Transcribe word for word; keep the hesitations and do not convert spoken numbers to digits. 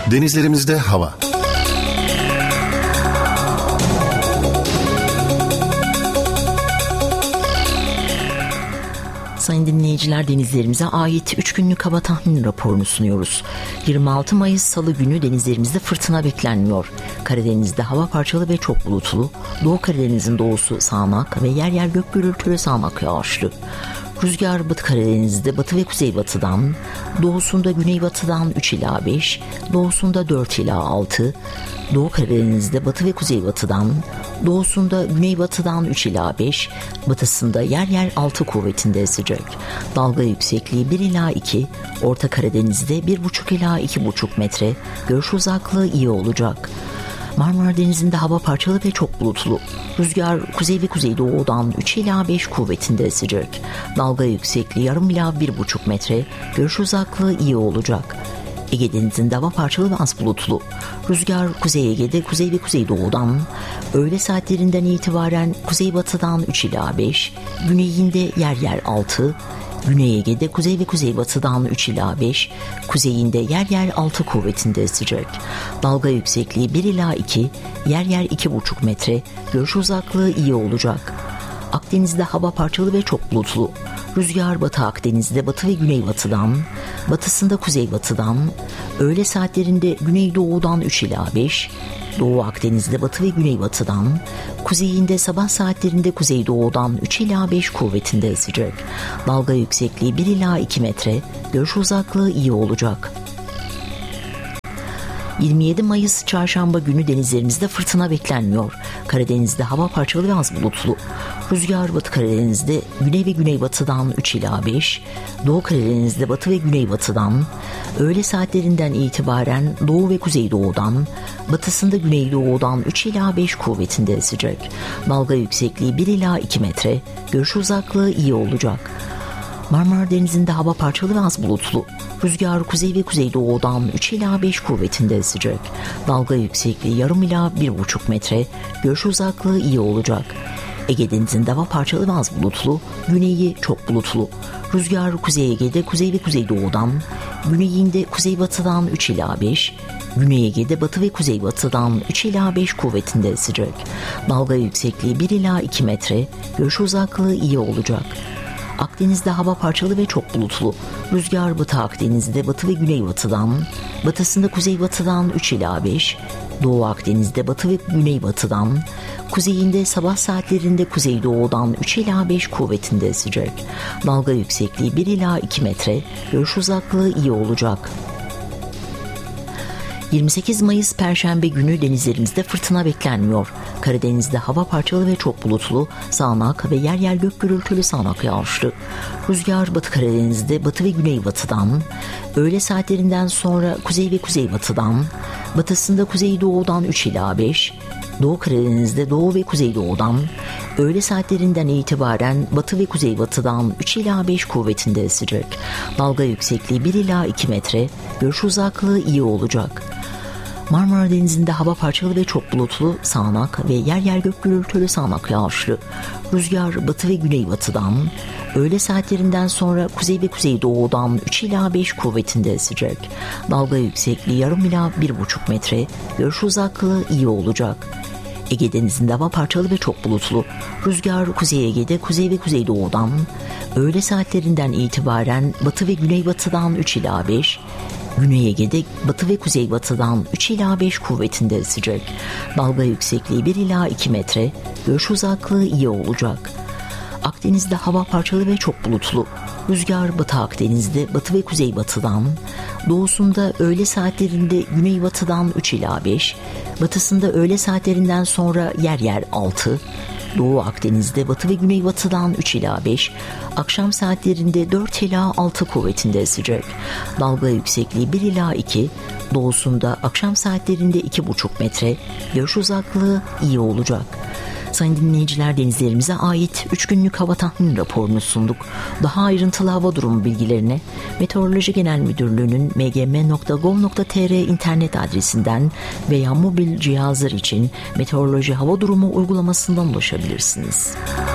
Denizlerimizde hava. Sayın dinleyiciler, denizlerimize ait üç günlük hava tahmini raporunu sunuyoruz. yirmi altı Mayıs Salı günü denizlerimizde fırtına beklenmiyor. Karadeniz'de hava parçalı ve çok bulutlu. Doğu Karadeniz'in doğusu sağanak ve yer yer gök gürültülü sağanak yağışlı. Rüzgar Batı Karadeniz'de batı ve kuzeybatıdan, doğusunda güneybatıdan üç ila beş, doğusunda dört ila altı, Doğu Karadeniz'de batı ve kuzeybatıdan, doğusunda güneybatıdan üç ila beş, batısında yer yer altı kuvvetinde esecek. Dalga yüksekliği bir ila iki, Orta Karadeniz'de bir buçuk ila iki buçuk metre, görüş uzaklığı iyi olacak. Marmara Denizi'nde hava parçalı ve çok bulutlu. Rüzgar kuzey ve kuzeydoğudan üç ila beş kuvvetinde esecek. Dalga yüksekliği yarım ila bir buçuk metre, görüş uzaklığı iyi olacak. Ege Denizi'nde hava parçalı ve az bulutlu. Rüzgar Kuzey Ege'de kuzey ve kuzeydoğudan, öğle saatlerinden itibaren kuzeybatıdan üç ila beş, güneyinde yer yer altı, Güney Ege'de kuzey ve kuzeybatıdan üç ila beş, kuzeyinde yer yer altı kuvvetinde esecek. Dalga yüksekliği bir ila iki, yer yer iki buçuk metre, görüş uzaklığı iyi olacak. Akdeniz'de hava parçalı ve çok bulutlu. Rüzgar Batı Akdeniz'de batı ve güneybatıdan, batısında kuzeybatıdan, öğle saatlerinde güneydoğudan üç ila beş, Doğu Akdeniz'de batı ve güneybatıdan, kuzeyinde sabah saatlerinde kuzeydoğudan üç ila beş kuvvetinde esecek. Dalga yüksekliği bir ila iki metre, görüş uzaklığı iyi olacak. yirmi yedi Mayıs Çarşamba günü denizlerimizde fırtına beklenmiyor. Karadeniz'de hava parçalı ve az bulutlu. Rüzgar Batı Karadeniz'de güney ve güneybatıdan üç ila beş, Doğu Karadeniz'de batı ve güneybatıdan, öğle saatlerinden itibaren doğu ve kuzeydoğudan, batısında güneydoğudan üç ila beş kuvvetinde esecek. Dalga yüksekliği bir ila iki metre, görüş uzaklığı iyi olacak. Marmara Denizi'nde hava parçalı ve az bulutlu. Rüzgar kuzey ve kuzeydoğudan üç ila beş kuvvetinde esecek. Dalga yüksekliği yarım ila bir buçuk metre, görüş uzaklığı iyi olacak. Ege Denizi'nde hava parçalı ve az bulutlu, güneyi çok bulutlu. Rüzgar Kuzey Ege'de kuzey ve kuzeydoğudan, güneyinde kuzeybatıdan üç ila beş, Güney Ege'de batı ve kuzeybatıdan üç ila beş kuvvetinde esecek. Dalga yüksekliği bir ila iki metre, görüş uzaklığı iyi olacak. Akdeniz'de hava parçalı ve çok bulutlu. Rüzgar Batı Akdeniz'de batı ve güneybatıdan, batısında kuzeybatıdan üç ila beş, Doğu Akdeniz'de batı ve güneybatıdan, kuzeyinde sabah saatlerinde kuzeydoğudan üç ila beş kuvvetinde esecek. Dalga yüksekliği bir ila iki metre, görüş uzaklığı iyi olacak. yirmi sekiz Mayıs Perşembe günü denizlerimizde fırtına beklenmiyor. Karadeniz'de hava parçalı ve çok bulutlu, sağanak ve yer yer gök gürültülü sağanak yağışlı. Rüzgar Batı Karadeniz'de batı ve güneybatıdan, öğle saatlerinden sonra kuzey ve kuzeybatıdan, batısında kuzeydoğudan üç ila beş, Doğu Karadeniz'de doğu ve kuzeydoğudan, öğle saatlerinden itibaren batı ve kuzeybatıdan üç ila beş kuvvetinde esecek. Dalga yüksekliği bir ila iki metre, görüş uzaklığı iyi olacak. Marmara Denizi'nde hava parçalı ve çok bulutlu, sağanak ve yer yer gök gürültülü sağanak yağışlı. Rüzgar batı ve güneybatıdan, öğle saatlerinden sonra kuzey ve kuzeydoğudan üç ila beş kuvvetinde esecek. Dalga yüksekliği yarım ila bir buçuk metre, görüş uzaklığı iyi olacak. Ege Denizi'nde hava parçalı ve çok bulutlu. Rüzgar Kuzey Ege'de kuzey ve kuzeydoğudan, öğle saatlerinden itibaren batı ve güneybatıdan üç ila beş, Güney Ege'de batı ve kuzeybatıdan üç ila beş kuvvetinde esecek. Dalga yüksekliği bir ila iki metre, görüş uzaklığı iyi olacak. Akdeniz'de hava parçalı ve çok bulutlu. Rüzgar Batı Akdeniz'de batı ve kuzeybatıdan, doğusunda öğle saatlerinde güneybatıdan üç ila beş, batısında öğle saatlerinden sonra yer yer altı, Doğu Akdeniz'de batı ve güneybatıdan üç ila beş, akşam saatlerinde dört ila altı kuvvetinde esecek. Dalga yüksekliği bir ila iki, doğusunda akşam saatlerinde iki buçuk metre, görüş uzaklığı iyi olacak. Sayın dinleyiciler, denizlerimize ait üç günlük hava tahmini raporunu sunduk. Daha ayrıntılı hava durumu bilgilerine Meteoroloji Genel Müdürlüğü'nün m g m nokta gov nokta t r internet adresinden veya mobil cihazlar için Meteoroloji Hava Durumu uygulamasından ulaşabilirsiniz.